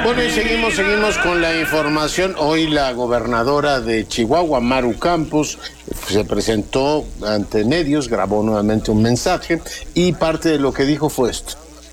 Bueno, y seguimos con la información. Hoy la gobernadora de Chihuahua, Maru Campos, se presentó ante medios, grabó nuevamente un mensaje y parte de lo que dijo fue esto.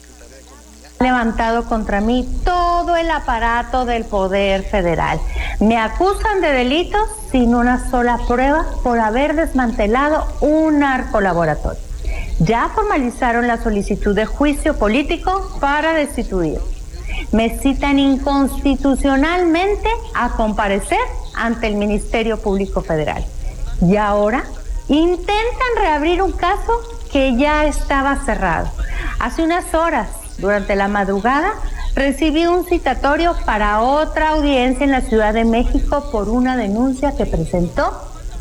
Levantado contra mí todo el aparato del poder federal. Me acusan de delitos sin una sola prueba por haber desmantelado un narcolaboratorio. Ya formalizaron la solicitud de juicio político para destituir. Me citan inconstitucionalmente a comparecer ante el Ministerio Público Federal. Y ahora intentan reabrir un caso que ya estaba cerrado. Hace unas horas, durante la madrugada, recibí un citatorio para otra audiencia en la Ciudad de México por una denuncia que presentó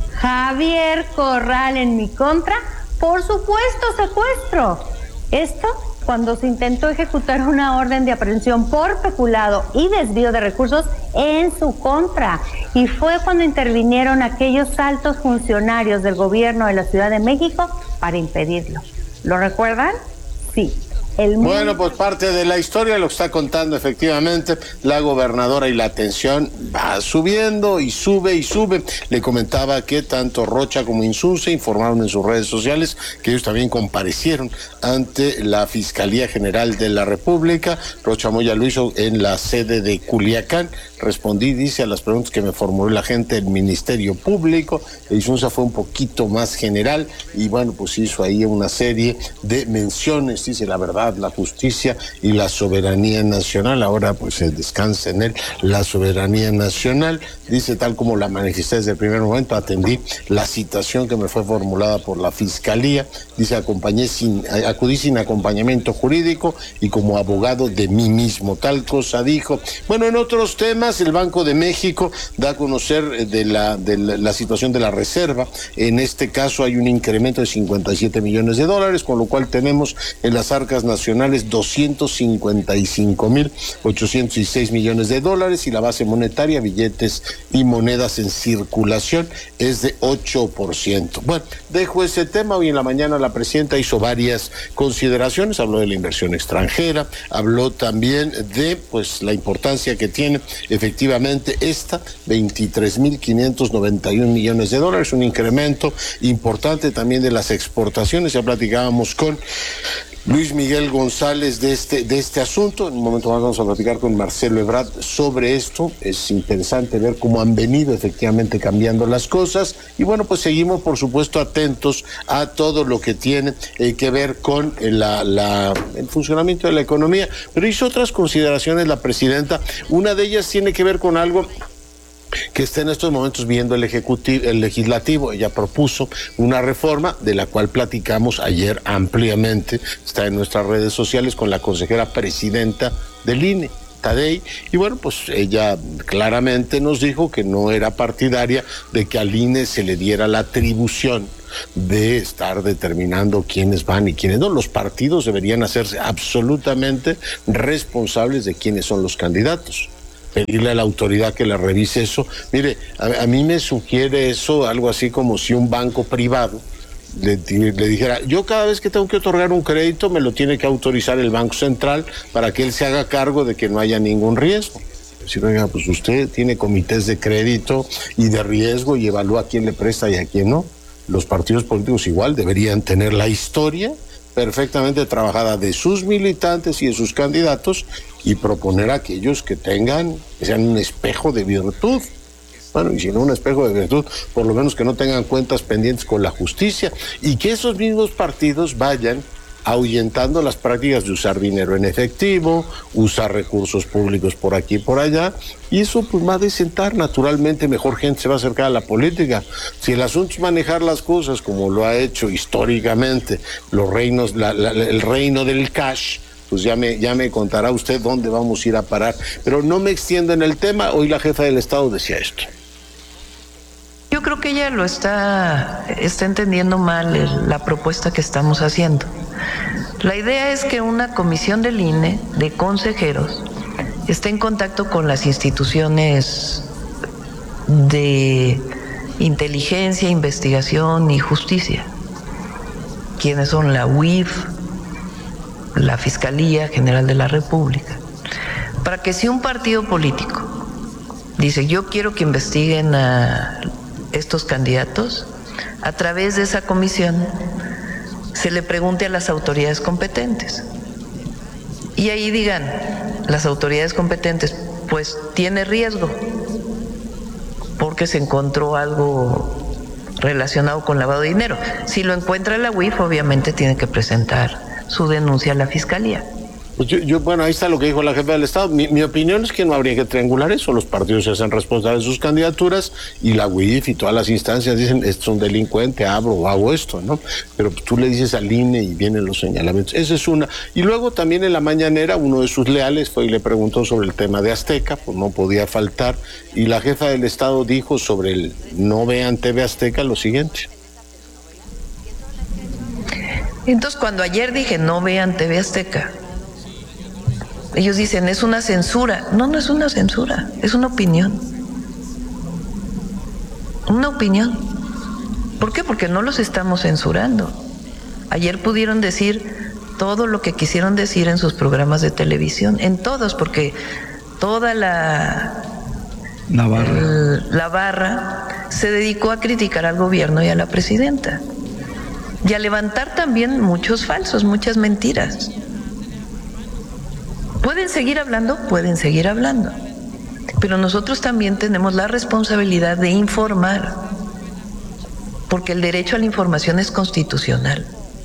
Javier Corral en mi contra por supuesto secuestro. Esto cuando se intentó ejecutar una orden de aprehensión por peculado y desvío de recursos en su contra. Y fue cuando intervinieron aquellos altos funcionarios del gobierno de la Ciudad de México para impedirlo. ¿Lo recuerdan? Sí. Bueno, pues parte de la historia lo está contando efectivamente la gobernadora y la tensión va subiendo y sube y sube. Le comentaba que tanto Rocha como Insunza informaron en sus redes sociales que ellos también comparecieron ante la Fiscalía General de la República. Rocha Moya lo hizo en la sede de Culiacán. Respondí, dice, a las preguntas que me formuló la gente del Ministerio Público. Insunza fue un poquito más general y bueno, pues hizo ahí una serie de menciones, dice la verdad, la justicia y la soberanía nacional. Ahora pues se descansa en él la soberanía nacional. Dice, tal como la manifesté desde el primer momento, atendí la citación que me fue formulada por la Fiscalía. Dice, acudí sin acompañamiento jurídico y como abogado de mí mismo. Tal cosa dijo. Bueno, en otros temas, el Banco de México da a conocer de la situación de la reserva. En este caso hay un incremento de 57 millones de dólares, con lo cual tenemos en las arcas nacionales 255.806 millones de dólares y la base monetaria, billetes y monedas en circulación, es de 8%. Bueno, dejo ese tema. Hoy en la mañana la presidenta hizo varias consideraciones, habló de la inversión extranjera, habló también de pues la importancia que tiene efectivamente 23.591 millones de dólares, un incremento importante también de las exportaciones. Ya platicábamos con Luis Miguel González de este asunto. En un momento más vamos a platicar con Marcelo Ebrard sobre esto. Es interesante ver cómo han venido efectivamente cambiando las cosas y bueno, pues seguimos por supuesto atentos a todo lo que tiene que ver con el funcionamiento de la economía, pero hizo otras consideraciones la presidenta. Una de ellas tiene que ver con algo que está en estos momentos viendo el legislativo. Ella propuso una reforma de la cual platicamos ayer ampliamente, está en nuestras redes sociales, con la consejera presidenta del INE, Tadei, y bueno, pues ella claramente nos dijo que no era partidaria de que al INE se le diera la atribución de estar determinando quiénes van y quiénes no. Los partidos deberían hacerse absolutamente responsables de quiénes son los candidatos. Pedirle a la autoridad que le revise eso. Mire, a mí me sugiere eso algo así como si un banco privado le dijera, yo cada vez que tengo que otorgar un crédito me lo tiene que autorizar el Banco Central para que él se haga cargo de que no haya ningún riesgo. Decir, oiga, pues usted tiene comités de crédito y de riesgo y evalúa a quién le presta y a quién no. Los partidos políticos igual deberían tener la historia perfectamente trabajada de sus militantes y de sus candidatos y proponer a aquellos que sean un espejo de virtud. Bueno, y si no un espejo de virtud, por lo menos que no tengan cuentas pendientes con la justicia y que esos mismos partidos vayan ahuyentando las prácticas de usar dinero en efectivo, usar recursos públicos por aquí y por allá, y eso pues va a desentar naturalmente, mejor gente se va a acercar a la política. Si el asunto es manejar las cosas como lo ha hecho históricamente el reino del cash, pues ya me contará usted dónde vamos a ir a parar. Pero no me extiendo en el tema. Hoy la jefa del Estado decía esto. Yo creo que ella lo está entendiendo mal la propuesta que estamos haciendo. La idea es que una comisión del INE de consejeros esté en contacto con las instituciones de inteligencia, investigación y justicia, quienes son la UIF, la Fiscalía General de la República, para que si un partido político dice yo quiero que investiguen a estos candidatos, a través de esa comisión se le pregunte a las autoridades competentes y ahí digan las autoridades competentes, pues tiene riesgo porque se encontró algo relacionado con lavado de dinero. Si lo encuentra la UIF, obviamente tiene que presentar su denuncia a la Fiscalía. Pues bueno, ahí está lo que dijo la jefa del Estado. Mi opinión es que no habría que triangular eso. Los partidos se hacen responsables de sus candidaturas y la UIF y todas las instancias dicen, esto es un delincuente, abro o hago esto, ¿no? Pero tú le dices al INE y vienen los señalamientos. Esa es una. Y luego también en la mañanera uno de sus leales fue y le preguntó sobre el tema de Azteca, pues no podía faltar. Y la jefa del Estado dijo sobre el no vean TV Azteca lo siguiente. Entonces, cuando ayer dije no vean TV Azteca, ellos dicen, es una censura. No, no es una censura, es una opinión. Una opinión. ¿Por qué? Porque no los estamos censurando. Ayer pudieron decir todo lo que quisieron decir en sus programas de televisión, en todos, porque toda la barra se dedicó a criticar al gobierno y a la presidenta. Y a levantar también muchos falsos, muchas mentiras. ¿Pueden seguir hablando? Pueden seguir hablando. Pero nosotros también tenemos la responsabilidad de informar, porque el derecho a la información es constitucional.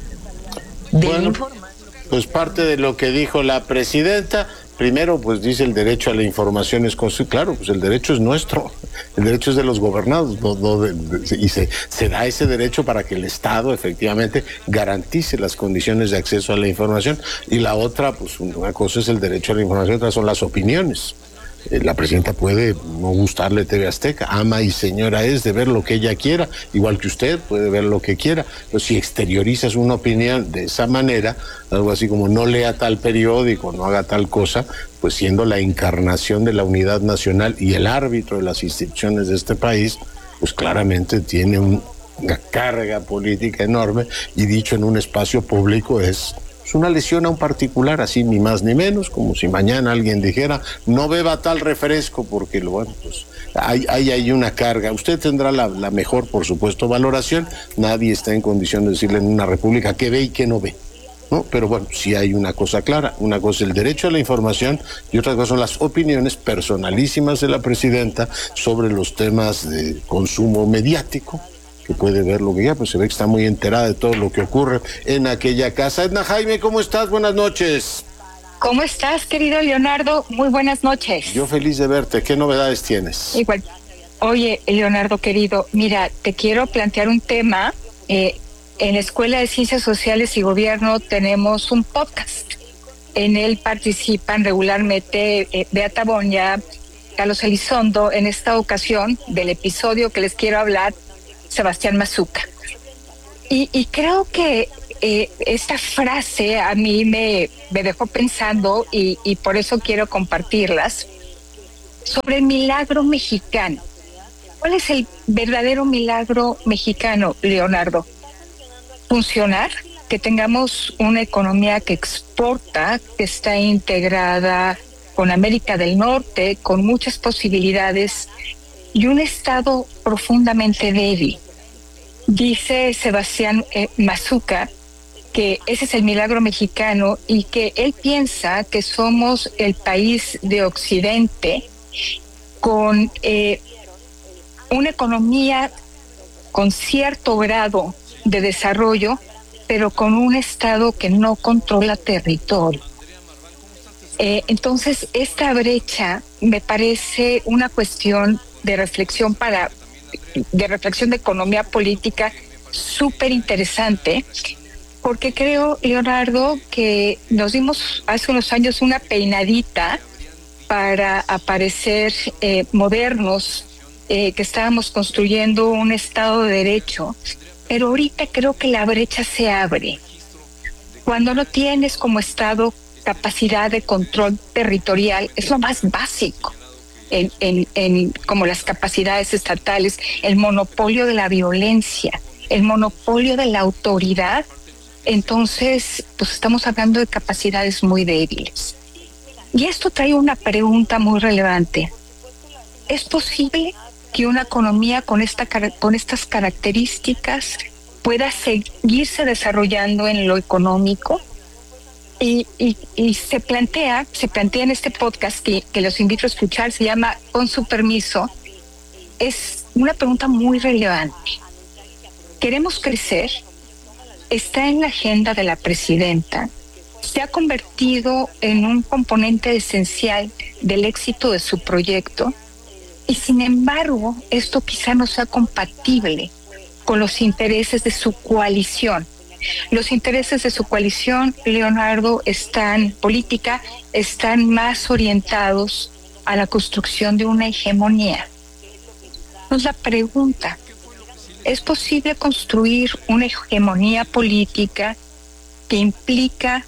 Pues parte de lo que dijo la presidenta, primero pues dice el derecho a la información es constitucional. Claro, pues el derecho es nuestro, el derecho es de los gobernados, y se da ese derecho para que el Estado efectivamente garantice las condiciones de acceso a la información. Y la otra, pues una cosa es el derecho a la información, otra son las opiniones. La presidenta puede no gustarle TV Azteca, ama y señora es de ver lo que ella quiera, igual que usted puede ver lo que quiera, pero si exteriorizas una opinión de esa manera, algo así como no lea tal periódico, no haga tal cosa, pues siendo la encarnación de la unidad nacional y el árbitro de las instituciones de este país, pues claramente tiene una carga política enorme y dicho en un espacio público es una lesión a un particular, así ni más ni menos, como si mañana alguien dijera no beba tal refresco porque bueno, pues hay una carga. Usted tendrá la mejor, por supuesto, valoración. Nadie está en condición de decirle en una república qué ve y qué no ve, ¿no? Pero bueno, sí hay una cosa clara. Una cosa es el derecho a la información y otra cosa son las opiniones personalísimas de la presidenta sobre los temas de consumo mediático, que puede ver lo que ya, pues se ve que está muy enterada de todo lo que ocurre en aquella casa. Edna Jaime, ¿cómo estás? Buenas noches. ¿Cómo estás, querido Leonardo? Muy buenas noches. Yo feliz de verte. ¿Qué novedades tienes? Igual. Oye, Leonardo, querido, mira, te quiero plantear un tema. En la Escuela de Ciencias Sociales y Gobierno tenemos un podcast. En él participan regularmente Beata Boña, Carlos Elizondo. En esta ocasión, del episodio que les quiero hablar, Sebastián Mazuca. Y creo que esta frase a mí me dejó pensando y por eso quiero compartirlas sobre el milagro mexicano. ¿Cuál es el verdadero milagro mexicano, Leonardo? Funcionar, que tengamos una economía que exporta, que está integrada con América del Norte, con muchas posibilidades, y un Estado profundamente débil. Dice Sebastián Mazuca que ese es el milagro mexicano y que él piensa que somos el país de Occidente con una economía con cierto grado de desarrollo, pero con un Estado que no controla territorio. Entonces, esta brecha me parece una cuestión de reflexión de economía política súper interesante, porque creo, Leonardo, que nos dimos hace unos años una peinadita para aparecer modernos, que estábamos construyendo un Estado de Derecho, pero ahorita creo que la brecha se abre. Cuando no tienes como Estado capacidad de control territorial, es lo más básico. En como las capacidades estatales, el monopolio de la violencia, el monopolio de la autoridad, entonces pues estamos hablando de capacidades muy débiles. Y esto trae una pregunta muy relevante. ¿Es posible que una economía con estas características pueda seguirse desarrollando en lo económico? Y se plantea en este podcast que los invito a escuchar, se llama Con su permiso. Es una pregunta muy relevante. ¿Queremos crecer? Está en la agenda de la presidenta. Se ha convertido en un componente esencial del éxito de su proyecto. Y sin embargo, esto quizá no sea compatible con los intereses de su coalición. Los intereses de su coalición, Leonardo, están más orientados a la construcción de una hegemonía. Nos la pregunta, ¿es posible construir una hegemonía política que implica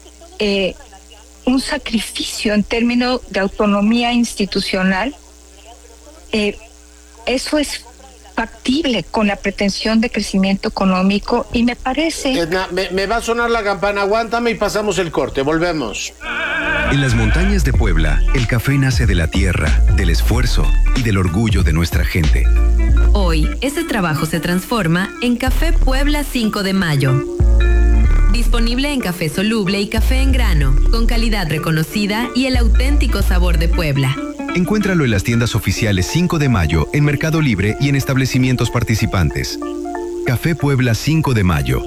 un sacrificio en términos de autonomía institucional? Eso es factible con la pretensión de crecimiento económico y me parece... Edna, me va a sonar la campana, aguántame y pasamos el corte, volvemos. En las montañas de Puebla, el café nace de la tierra, del esfuerzo y del orgullo de nuestra gente. Hoy, ese trabajo se transforma en Café Puebla 5 de Mayo. Disponible en café soluble y café en grano, con calidad reconocida y el auténtico sabor de Puebla. Encuéntralo en las tiendas oficiales 5 de Mayo, en Mercado Libre y en establecimientos participantes. Café Puebla 5 de Mayo.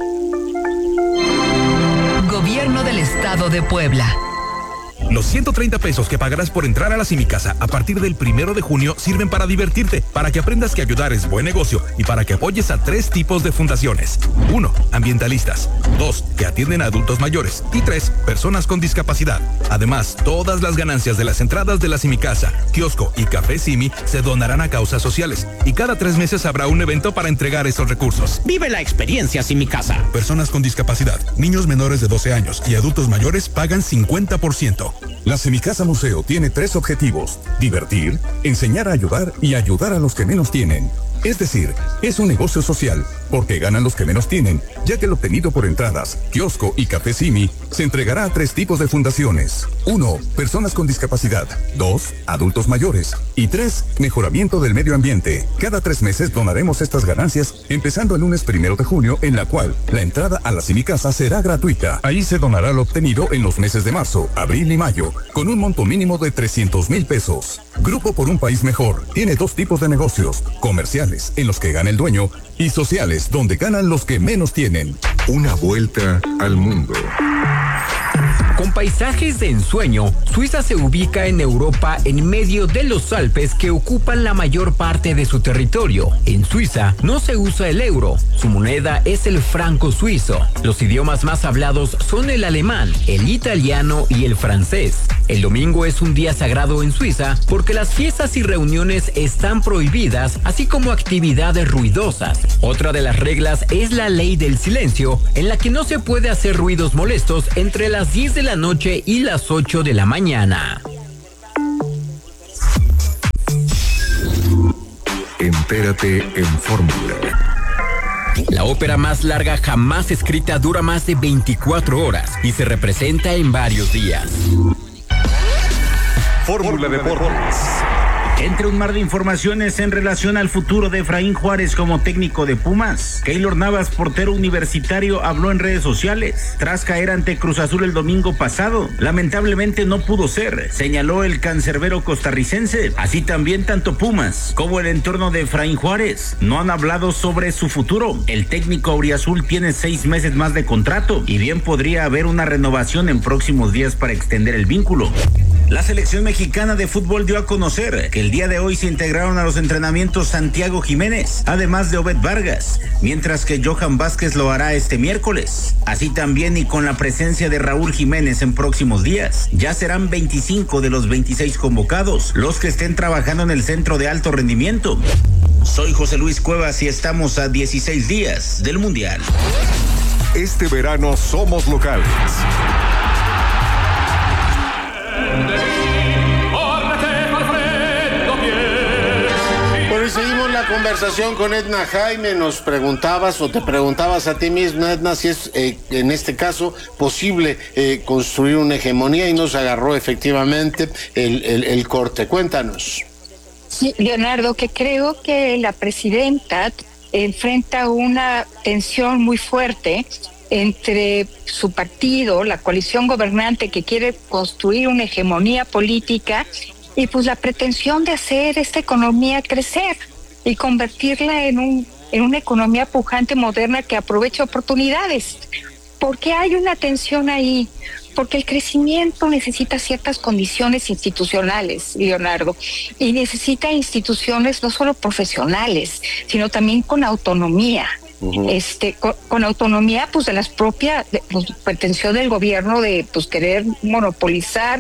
Gobierno del Estado de Puebla. Los 130 pesos que pagarás por entrar a la Simicasa a partir del 1 de junio sirven para divertirte, para que aprendas que ayudar es buen negocio y para que apoyes a 3 tipos de fundaciones. 1. Ambientalistas. 2. Que atienden a adultos mayores. Y 3. Personas con discapacidad. Además, todas las ganancias de las entradas de la Simicasa, kiosco y Café Simi se donarán a causas sociales. Y cada 3 meses habrá un evento para entregar esos recursos. Vive la experiencia Simicasa. Personas con discapacidad, niños menores de 12 años y adultos mayores pagan 50%. La Simicasa Museo tiene 3 objetivos: divertir, enseñar a ayudar y ayudar a los que menos tienen. Es decir, es un negocio social, porque ganan los que menos tienen, ya que lo obtenido por entradas, kiosco y Café Simi se entregará a 3 tipos de fundaciones. 1. Personas con discapacidad. 2. Adultos mayores. Y 3. Mejoramiento del medio ambiente. Cada 3 meses donaremos estas ganancias, empezando el lunes 1 de junio, en la cual la entrada a la Simicasa será gratuita. Ahí se donará lo obtenido en los meses de marzo, abril y mayo, con un monto mínimo de 300,000 pesos. Grupo por un País Mejor tiene 2 tipos de negocios: comerciales, en los que gana el dueño, y sociales, donde ganan los que menos tienen. Una vuelta al mundo. Con paisajes de ensueño, Suiza se ubica en Europa en medio de los Alpes que ocupan la mayor parte de su territorio. En Suiza no se usa el euro, su moneda es el franco suizo. Los idiomas más hablados son el alemán, el italiano y el francés. El domingo es un día sagrado en Suiza porque las fiestas y reuniones están prohibidas, así como actividades ruidosas. Otra de las reglas es la ley del silencio, en la que no se puede hacer ruidos molestos entre las 10 de la noche y las 8 de la mañana. Entérate en Fórmula. La ópera más larga jamás escrita dura más de 24 horas y se representa en varios días. Fórmula Deportes. Entre un mar de informaciones en relación al futuro de Efraín Juárez como técnico de Pumas, Keylor Navas, portero universitario, habló en redes sociales tras caer ante Cruz Azul el domingo pasado. Lamentablemente no pudo ser, señaló el cancerbero costarricense. Así también tanto Pumas como el entorno de Efraín Juárez no han hablado sobre su futuro. El técnico auriazul tiene 6 meses más de contrato y bien podría haber una renovación en próximos días para extender el vínculo. La selección mexicana de fútbol dio a conocer que el día de hoy se integraron a los entrenamientos Santiago Jiménez, además de Obed Vargas, mientras que Johan Vázquez lo hará este miércoles. Así también, y con la presencia de Raúl Jiménez en próximos días, ya serán 25 de los 26 convocados los que estén trabajando en el centro de alto rendimiento. Soy José Luis Cuevas y estamos a 16 días del Mundial. Este verano somos locales. Bueno, y seguimos la la conversación con Edna Jaime. Nos preguntabas o te preguntabas a ti misma, Edna, si es en este caso posible construir una hegemonía, y nos agarró efectivamente el corte. Cuéntanos. Sí, Leonardo, que creo que la presidenta enfrenta una tensión muy fuerte entre su partido, la coalición gobernante, que quiere construir una hegemonía política, y pues la pretensión de hacer esta economía crecer y convertirla en una economía pujante, moderna, que aproveche oportunidades. ¿Por qué hay una tensión ahí? Porque el crecimiento necesita ciertas condiciones institucionales, Leonardo, y necesita instituciones no solo profesionales, sino también con autonomía. Con autonomía, pues, de las propias, pretensión del gobierno de, pues, querer monopolizar,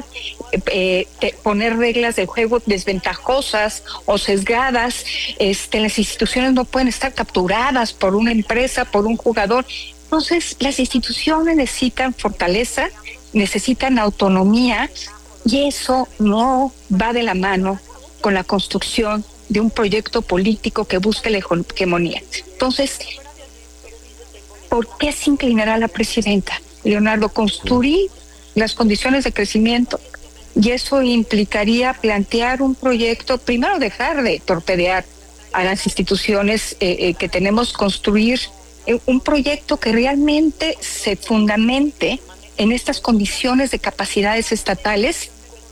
poner reglas de juego desventajosas o sesgadas. Las instituciones no pueden estar capturadas por una empresa, por un jugador. Entonces, las instituciones necesitan fortaleza, necesitan autonomía, y eso no va de la mano con la construcción de un proyecto político que busque la hegemonía. Entonces, ¿por qué se inclinará la presidenta, Leonardo? Construir las condiciones de crecimiento, y eso implicaría plantear un proyecto, primero dejar de torpedear a las instituciones que tenemos, construir un proyecto que realmente se fundamente en estas condiciones de capacidades estatales,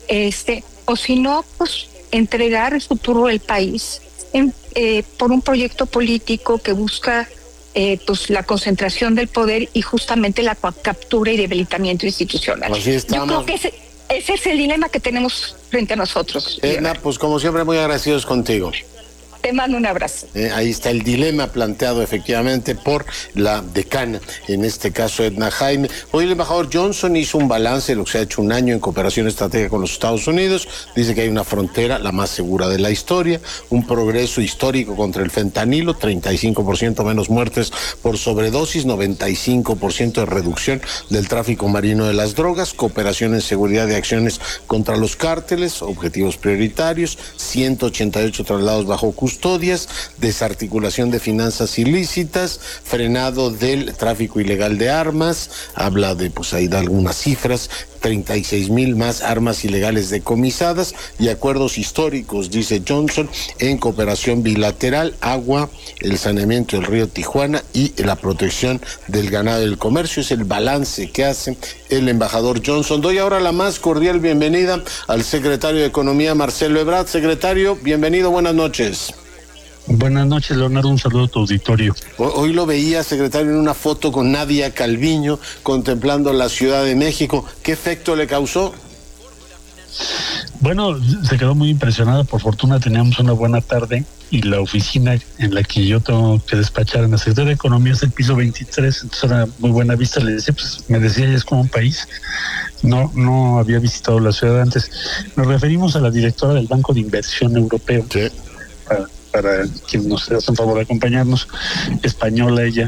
o si no, pues entregar el futuro del país por un proyecto político que busca pues la concentración del poder y justamente la captura y debilitamiento institucional. Así estamos. Yo creo que ese es el dilema que tenemos frente a nosotros. Edna, pues como siempre, muy agradecidos contigo. Te mando un abrazo. Ahí está el dilema planteado efectivamente por la decana, en este caso Edna Jaime. Hoy el embajador Johnson hizo un balance de lo que se ha hecho un año en cooperación estratégica con los Estados Unidos. Dice que hay una frontera la más segura de la historia, un progreso histórico contra el fentanilo, 35% menos muertes por sobredosis, 95% de reducción del tráfico marino de las drogas, cooperación en seguridad de acciones contra los cárteles, objetivos prioritarios, 188 traslados bajo custodias, desarticulación de finanzas ilícitas, frenado del tráfico ilegal de armas. Habla de, pues ahí da algunas cifras, 36,000 más armas ilegales decomisadas, y acuerdos históricos, dice Johnson, en cooperación bilateral, agua, el saneamiento del río Tijuana y la protección del ganado y del comercio. Es el balance que hace el embajador Johnson. Doy ahora la más cordial bienvenida al secretario de Economía, Marcelo Ebrard. Secretario, bienvenido, buenas noches. Buenas noches, Leonardo, un saludo a tu auditorio. Hoy lo veía, secretario, en una foto con Nadia Calviño contemplando la Ciudad de México. ¿Qué efecto le causó? Bueno, se quedó muy impresionada. Por fortuna teníamos una buena tarde, y la oficina en la que yo tengo que despachar en la Secretaría de Economía es el piso 23, entonces era muy buena vista. Le decía, pues me decía, ya es como un país. No había visitado la ciudad antes. Nos referimos a la directora del Banco de Inversión Europeo. Sí. Para quienes nos hacen favor de acompañarnos, española ella,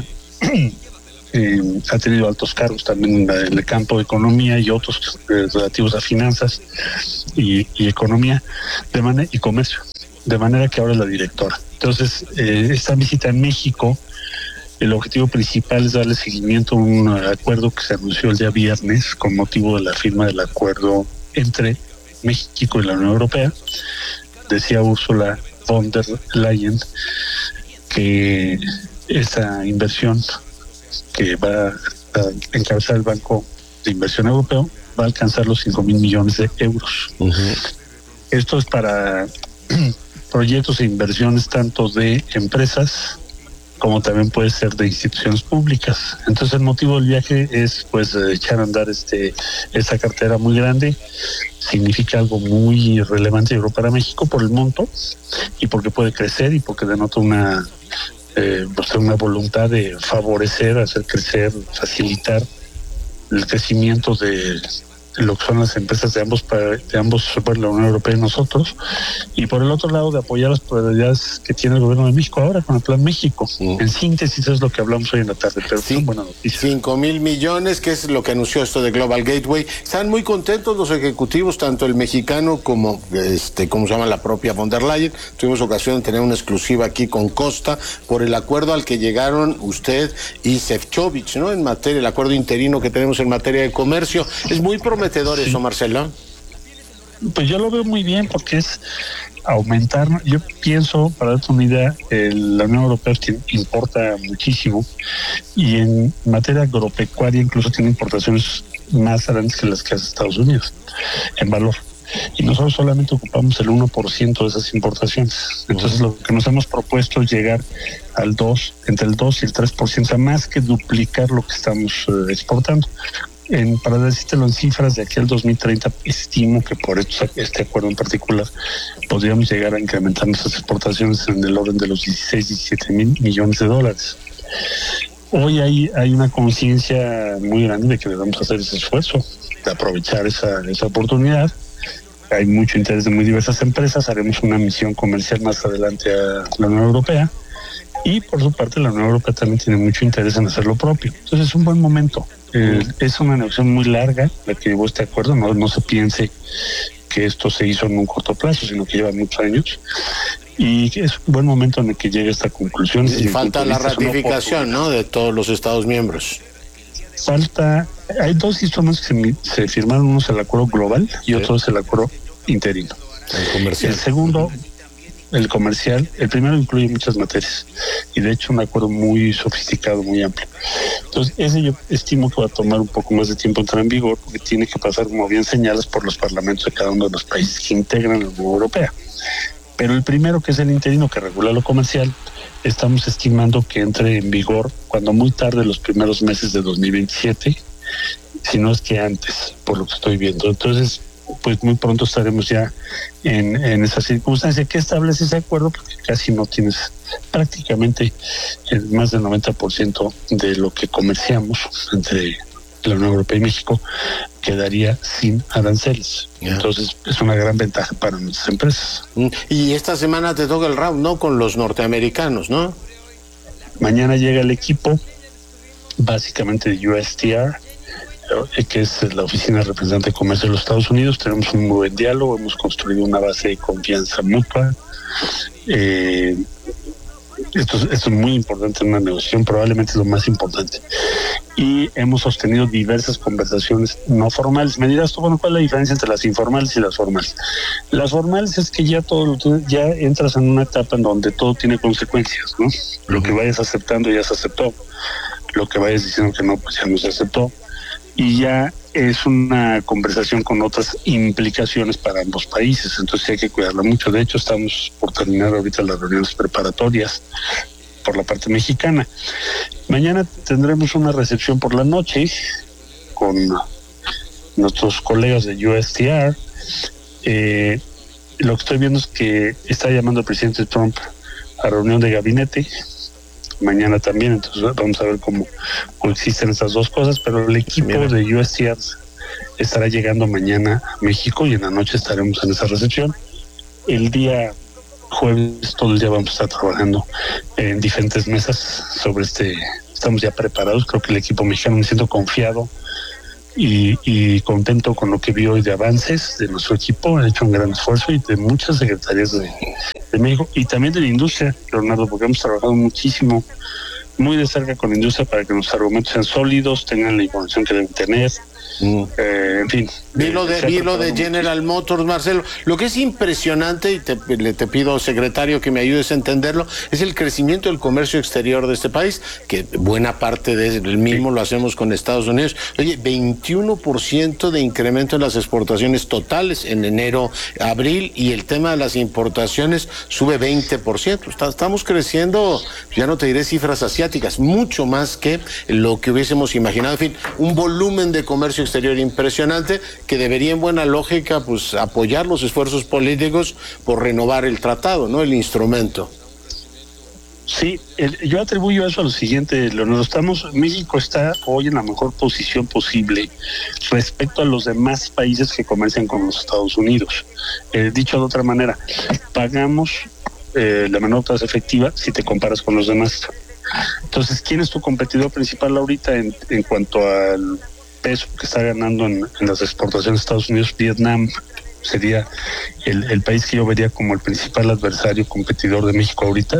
ha tenido altos cargos también en el campo de economía y otros relativos a finanzas y economía y comercio, de manera que ahora es la directora. Entonces, esta visita en México, el objetivo principal es darle seguimiento a un acuerdo que se anunció el día viernes con motivo de la firma del acuerdo entre México y la Unión Europea. Decía Ursula von der Leyen que esa inversión que va a encabezar el Banco de Inversión Europeo va a alcanzar los 5,000 millones de euros. Uh-huh. Esto es para proyectos e inversiones tanto de empresas como también puede ser de instituciones públicas. Entonces el motivo del viaje es pues echar a andar esta cartera muy grande. Significa algo muy relevante para México por el monto y porque puede crecer y porque denota una voluntad de favorecer, hacer crecer, facilitar el crecimiento de lo que son las empresas de ambos, bueno, la Unión Europea y nosotros, y por el otro lado de apoyar las prioridades que tiene el gobierno de México ahora con el Plan México. En síntesis es lo que hablamos hoy en la tarde, pero sí, buena noticia. 5,000 millones, que es lo que anunció esto de Global Gateway. Están muy contentos los ejecutivos, tanto el mexicano como ¿cómo se llama? La propia von der Leyen. Tuvimos ocasión de tener una exclusiva aquí con Costa por el acuerdo al que llegaron usted y Šefčovič, ¿no? En materia, el acuerdo interino que tenemos en materia de comercio. Es muy prometedor eso, Marcelo. Pues yo lo veo muy bien porque es aumentar. Yo pienso, para darte una idea, la Unión Europea importa muchísimo y en materia agropecuaria incluso tiene importaciones más grandes que las que hace Estados Unidos en valor. Y nosotros solamente ocupamos el 1% de esas importaciones. Entonces lo que nos hemos propuesto es llegar al entre el 2 y el 3%, o sea, más que duplicar lo que estamos exportando. Para decírtelo en cifras, de aquí al 2030 estimo que por este acuerdo en particular podríamos llegar a incrementar nuestras exportaciones en el orden de los 17 mil millones de dólares. Hoy hay una conciencia muy grande de que debemos hacer ese esfuerzo, de aprovechar esa oportunidad. Hay mucho interés de muy diversas empresas. Haremos una misión comercial más adelante a la Unión Europea y por su parte la Unión Europea también tiene mucho interés en hacer lo propio. Entonces es un buen momento. Es una negociación muy larga la que llevó este acuerdo. No se piense que esto se hizo en un corto plazo, sino que lleva muchos años. Y es un buen momento en el que llegue a esta conclusión. Y falta la ratificación, ¿no?, de todos los Estados miembros. Hay dos instrumentos que se firmaron, uno es el acuerdo global y otro es el acuerdo interino. El comercial. El segundo, el comercial, el primero incluye muchas materias y de hecho un acuerdo muy sofisticado, muy amplio. Entonces ese yo estimo que va a tomar un poco más de tiempo entrar en vigor porque tiene que pasar, como bien señalas, por los parlamentos de cada uno de los países que integran la Unión Europea. Pero el primero, que es el interino, que regula lo comercial, estamos estimando que entre en vigor cuando muy tarde, los primeros meses de 2027, si no es que antes, por lo que estoy viendo. Entonces, pues muy pronto estaremos ya en esa circunstancia. ¿Qué establece ese acuerdo? Porque casi no tienes prácticamente más del 90% de lo que comerciamos entre la Unión Europea y México quedaría sin aranceles. Entonces es una gran ventaja para nuestras empresas. Y esta semana te toca el round, ¿no?, con los norteamericanos, ¿no? Mañana llega el equipo básicamente de USTR, que es la Oficina de Representante de Comercio de los Estados Unidos. Tenemos un buen diálogo, hemos construido una base de confianza mutua. Esto es muy importante en una negociación, probablemente es lo más importante. Y hemos sostenido diversas conversaciones no formales. Me dirás tú, bueno, ¿cuál es la diferencia entre las informales y las formales? Las formales es que ya entras en una etapa en donde todo tiene consecuencias, ¿no? Lo que vayas aceptando ya se aceptó, lo que vayas diciendo que no, pues ya no se aceptó. Y ya es una conversación con otras implicaciones para ambos países, entonces hay que cuidarla mucho. De hecho, estamos por terminar ahorita las reuniones preparatorias por la parte mexicana. Mañana tendremos una recepción por la noche con nuestros colegas de USTR. Lo que estoy viendo es que está llamando el presidente Trump a reunión de gabinete mañana también, entonces vamos a ver cómo coexisten estas dos cosas, pero el equipo de USTR estará llegando mañana a México y en la noche estaremos en esa recepción. El día jueves todo el día vamos a estar trabajando en diferentes mesas sobre estamos ya preparados. Creo que el equipo mexicano, me siento confiado y contento con lo que vi hoy de avances de nuestro equipo. Ha hecho un gran esfuerzo y de muchas secretarías de México y también de la industria, Leonardo, porque hemos trabajado muchísimo, muy de cerca con la industria para que los argumentos sean sólidos, tengan la información que deben tener. En fin. Vi lo de General Motors, Marcelo. Lo que es impresionante, y te pido, secretario, que me ayudes a entenderlo, es el crecimiento del comercio exterior de este país, que buena parte del mismo lo hacemos con Estados Unidos. Oye, 21% de incremento en las exportaciones totales en enero, abril, y el tema de las importaciones sube 20%. Estamos creciendo, ya no te diré cifras asiáticas, mucho más que lo que hubiésemos imaginado. En fin, un volumen de comercio exterior impresionante que debería, en buena lógica, pues apoyar los esfuerzos políticos por renovar el tratado, ¿no?, el instrumento. Sí, yo atribuyo eso a lo siguiente, Leonardo. México está hoy en la mejor posición posible respecto a los demás países que comercian con los Estados Unidos. Dicho de otra manera, pagamos la menor tasa efectiva si te comparas con los demás. Entonces, ¿quién es tu competidor principal ahorita en cuanto al peso que está ganando en las exportaciones de Estados Unidos? Vietnam sería el país que yo vería como el principal adversario competidor de México ahorita.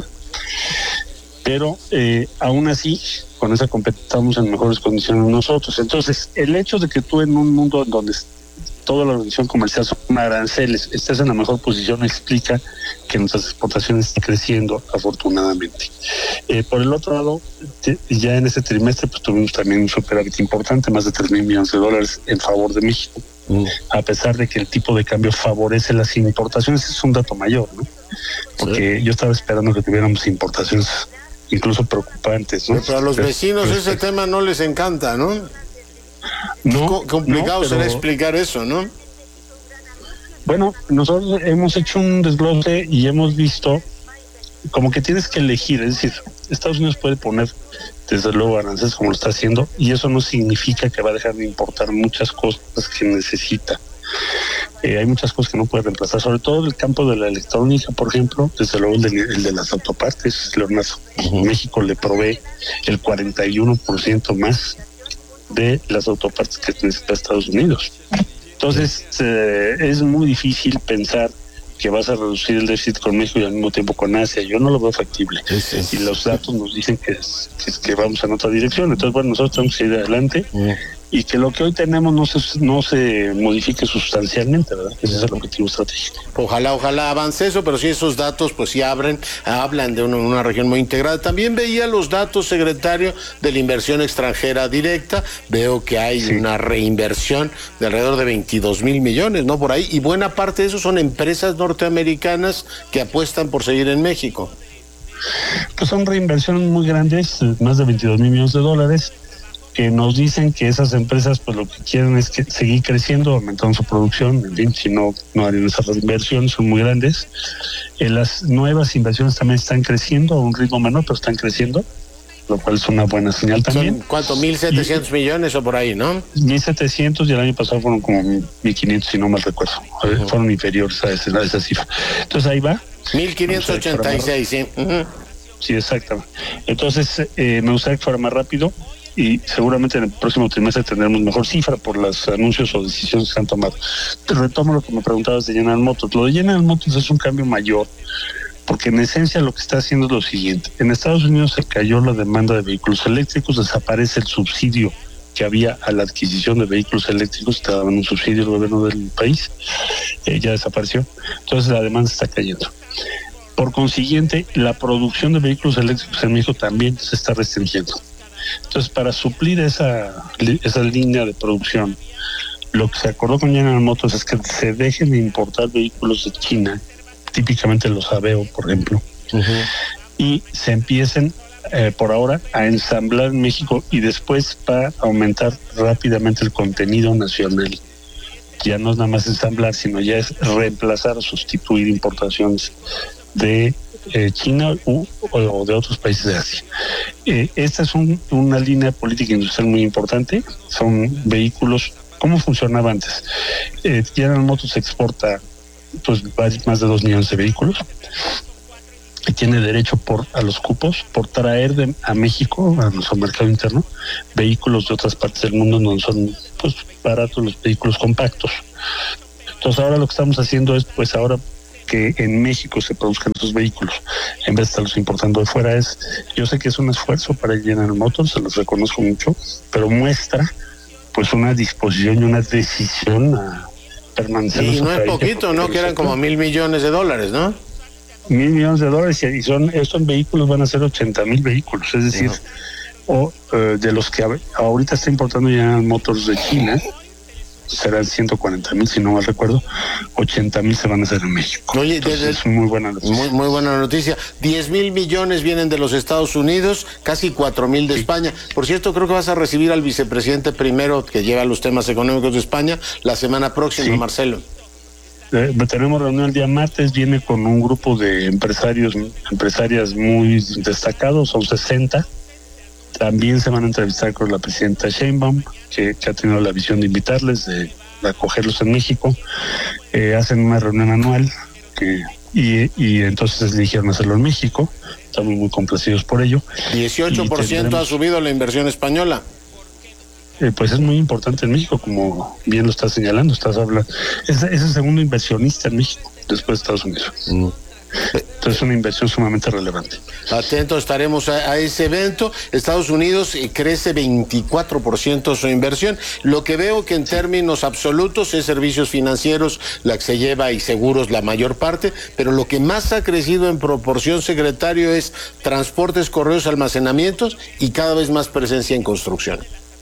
Pero aún así, con esa competencia estamos en mejores condiciones nosotros. Entonces, el hecho de que tú en un mundo donde toda la organización comercial son aranceles, estés en la mejor posición, explica que nuestras exportaciones están creciendo afortunadamente. Por el otro lado, ya en este trimestre pues tuvimos también un superávit importante, más de $3,000 millones en favor de México. A pesar de que el tipo de cambio favorece las importaciones, es un dato mayor, ¿no? Porque yo estaba esperando que tuviéramos importaciones incluso preocupantes, ¿no? Pero a los vecinos ese tema no les encanta, ¿no? No, complicado será explicar eso, ¿no? Bueno, nosotros hemos hecho un desglose y hemos visto como que tienes que elegir, es decir, Estados Unidos puede poner desde luego aranceles como lo está haciendo, y eso no significa que va a dejar de importar muchas cosas que necesita. Hay muchas cosas que no puede reemplazar, sobre todo el campo de la electrónica, por ejemplo, desde luego el de las autopartes, Leonardo. México le provee el 41% más de las autopartes que necesita Estados Unidos. Entonces, es muy difícil pensar que vas a reducir el déficit con México y al mismo tiempo con Asia. Yo no lo veo factible. Y los datos nos dicen que vamos en otra dirección. Entonces, bueno, nosotros tenemos que ir adelante y que lo que hoy tenemos no se modifique sustancialmente, ¿verdad? Ese es el objetivo estratégico. Ojalá avance eso, pero sí esos datos pues sí hablan de una región muy integrada. También veía los datos, secretario, de la inversión extranjera directa. Veo que hay una reinversión de alrededor de 22,000 millones, ¿no? Por ahí, y buena parte de eso son empresas norteamericanas que apuestan por seguir en México. Pues son reinversiones muy grandes, más de 22,000 millones de dólares, que nos dicen que esas empresas pues lo que quieren es seguir creciendo, aumentando su producción. En fin, si no harían esas inversiones, son muy grandes. Las nuevas inversiones también están creciendo a un ritmo menor, pero están creciendo, lo cual es una buena señal también. ¿Cuánto? 1,700 millones o por ahí, ¿no? 1,700, y el año pasado fueron como 1,500, si no mal recuerdo. Fueron inferiores a esa cifra. Entonces ahí va. 1,586, sí. Sí, exactamente. Entonces, me gustaría que fuera más rápido, y seguramente en el próximo trimestre tendremos mejor cifra por los anuncios o decisiones que se han tomado. Te retomo lo que me preguntabas de General Motors. Lo de General Motors es un cambio mayor, porque en esencia lo que está haciendo es lo siguiente. En Estados Unidos se cayó la demanda de vehículos eléctricos, desaparece el subsidio que había a la adquisición de vehículos eléctricos, estaba en un subsidio del gobierno del país, ya desapareció. Entonces la demanda está cayendo. Por consiguiente, la producción de vehículos eléctricos en México también se está restringiendo. Entonces, para suplir esa línea de producción, lo que se acordó con General Motors es que se dejen de importar vehículos de China, típicamente los Aveo, por ejemplo, y se empiecen por ahora a ensamblar en México, y después va a aumentar rápidamente el contenido nacional. Ya no es nada más ensamblar, sino ya es reemplazar o sustituir importaciones de China o de otros países de Asia. Esta es una línea política industrial muy importante. Son vehículos. ¿Cómo funcionaba antes? General Motors exporta pues más de 2 millones de vehículos y tiene derecho a los cupos por traer a México, a nuestro mercado interno, vehículos de otras partes del mundo donde son pues baratos los vehículos compactos. Entonces ahora lo que estamos haciendo es pues ahora que en México se produzcan esos vehículos en vez de estarlos importando de fuera. Yo sé que es un esfuerzo para General Motors, se los reconozco mucho, pero muestra pues una disposición y una decisión a permanecer. Y no es poquito, ¿no? Que eran como $1,000 millones, ¿no? $1,000 millones, y estos vehículos van a ser 80,000 vehículos, es decir, de los que ahorita está importando General Motors de China, serán 140,000, si no mal recuerdo, 80,000 se van a hacer en México. Oye, es muy buena noticia. Muy buena noticia. 10,000 millones vienen de los Estados Unidos, casi 4,000 de España. Por cierto, creo que vas a recibir al vicepresidente primero que lleva los temas económicos de España la semana próxima, Marcelo. Tenemos reunión el día martes, viene con un grupo de empresarias muy destacados, son 60. También se van a entrevistar con la presidenta Sheinbaum, que ha tenido la visión de invitarles, de acogerlos en México. Hacen una reunión anual y entonces eligieron hacerlo en México. Estamos muy complacidos por ello. 18% ha subido la inversión española. Pues es muy importante en México, como bien lo estás señalando. Es el segundo inversionista en México, después de Estados Unidos. Entonces es una inversión sumamente relevante. Atentos estaremos a ese evento. Estados Unidos crece 24% su inversión. Lo que veo que en términos absolutos es servicios financieros la que se lleva y seguros la mayor parte, pero lo que más ha crecido en proporción, secretario, es transportes, correos, almacenamientos y cada vez más presencia en construcción.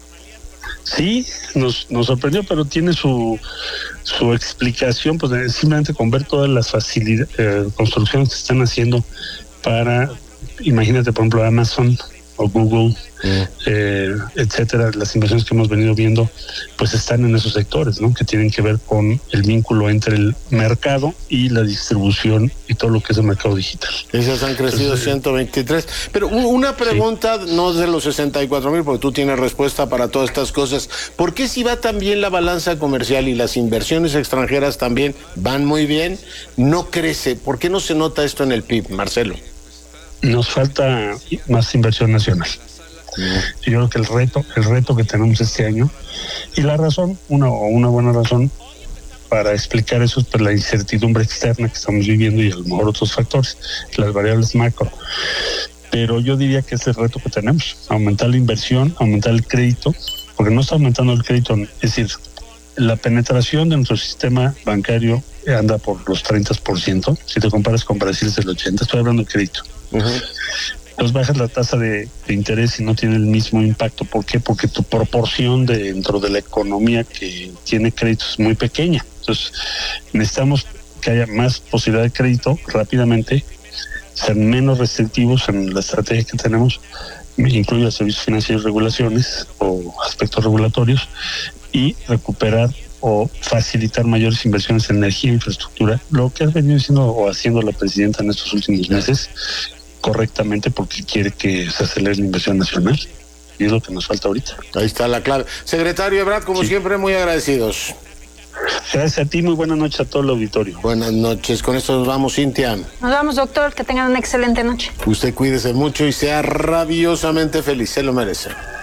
Sí, nos sorprendió, pero tiene su explicación, pues simplemente con ver todas las construcciones que están haciendo para, imagínate, por ejemplo, Amazon o Google, etcétera, las inversiones que hemos venido viendo, pues están en esos sectores, ¿no? Que tienen que ver con el vínculo entre el mercado y la distribución y todo lo que es el mercado digital. Esas han crecido 123. Pero una pregunta, sí, no de los 64,000, porque tú tienes respuesta para todas estas cosas. ¿Por qué si va tan bien la balanza comercial y las inversiones extranjeras también van muy bien, no crece? ¿Por qué no se nota esto en el PIB, Marcelo? Nos falta más inversión nacional. Yo creo que el reto que tenemos este año, y la razón, una buena razón para explicar eso es por la incertidumbre externa que estamos viviendo y a lo mejor otros factores, las variables macro. Pero yo diría que es el reto que tenemos, aumentar la inversión, aumentar el crédito, porque no está aumentando el crédito, es decir, la penetración de nuestro sistema bancario anda por los 30%, si te comparas con Brasil es el 80%, estoy hablando de crédito. Entonces bajas la tasa de interés y no tiene el mismo impacto. ¿Por qué? Porque tu proporción dentro de la economía que tiene crédito es muy pequeña. Entonces necesitamos que haya más posibilidad de crédito rápidamente, ser menos restrictivos en la estrategia que tenemos, incluye servicios financieros y regulaciones o aspectos regulatorios, y recuperar o facilitar mayores inversiones en energía e infraestructura, lo que ha venido diciendo o haciendo la presidenta en estos últimos meses, correctamente, porque quiere que se acelere la inversión nacional, y es lo que nos falta ahorita. Ahí está la clave. Secretario Ebrard, como siempre, muy agradecidos. Gracias a ti, muy buenas noches a todo el auditorio. Buenas noches, con esto nos vamos, Cintia. Nos vamos, doctor, que tengan una excelente noche. Usted cuídese mucho y sea rabiosamente feliz, se lo merece.